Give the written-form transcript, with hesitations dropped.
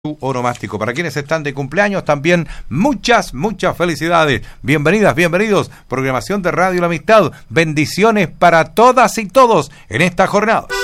Onomástico. Para quienes están de cumpleaños también muchas felicidades. Bienvenidas, bienvenidos. Programación de Radio La Amistad. Bendiciones para todas y todos en esta jornada.